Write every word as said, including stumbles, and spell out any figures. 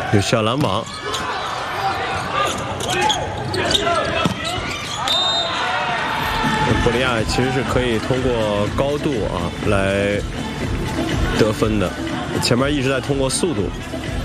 有小篮网。博利亚其实是可以通过高度啊来得分的，前面一直在通过速度。